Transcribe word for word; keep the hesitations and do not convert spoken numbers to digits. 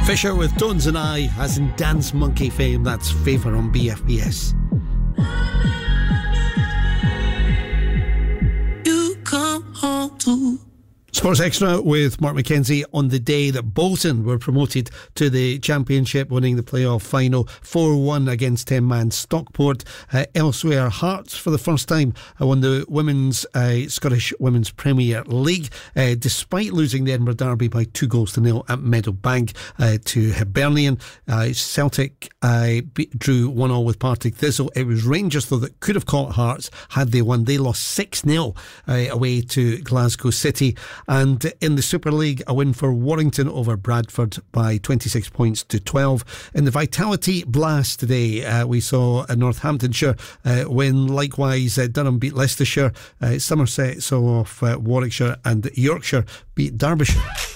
Fisher with Tones and I, as in Dance Monkey fame. That's Favour on B F B S. You come home to Sports Extra with Mark McKenzie on the day that Bolton were promoted to the Championship, winning the playoff final four one against ten-man Stockport. Uh, elsewhere, Hearts for the first time won the women's uh, Scottish Women's Premier League, uh, despite losing the Edinburgh Derby by two goals to nil at Meadowbank uh, to Hibernian. Uh, Celtic uh, beat, drew one all with Partick Thistle. It was Rangers, though, that could have caught Hearts had they won. They lost six nil uh, away to Glasgow City. And in the Super League, a win for Warrington over Bradford by twenty-six points to twelve. In the Vitality Blast today, uh, we saw a Northamptonshire uh, win. Likewise, uh, Durham beat Leicestershire. Uh, Somerset saw off uh, Warwickshire, and Yorkshire beat Derbyshire.